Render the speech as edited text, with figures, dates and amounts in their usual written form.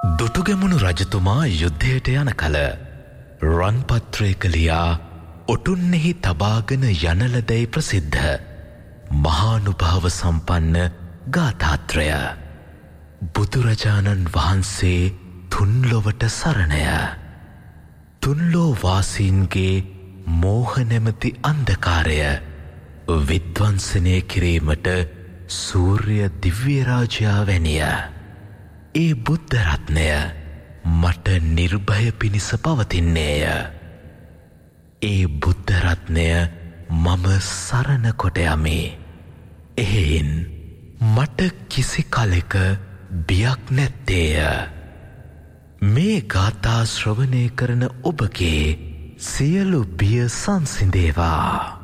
දුටුගැමුණු රජතුමා යුද්ධයට යන කල රන්පත්‍රයක ලියා ඔටුන්නෙහි තබාගෙන යනලදැයි ප්‍රසිද්ධ මහානුභාව සම්පන්න ගාථාත්‍රය. බුදුරජාණන් වහන්සේ තුන්ලොවට සරණය. තුන්ලෝ වාසීන්ගේ මෝහ නැමැති අන්ධකාරය විද්වංසනය කිරීමට සූර්ය දිව්‍යරාජයා වැනිය. ඒ බුද්ධ රත්නය මට නිර්භය පිණිස පවතින්නේය. ඒ බුද්ධ රත්නය මම සරණ කොට යමි. එහෙයින් මට කිසි කලෙක බියක් නැත්තේය. මේ ගාථා ශ්‍රවණය කරන ඔබගේ සියලු බිය සංසිඳේවා.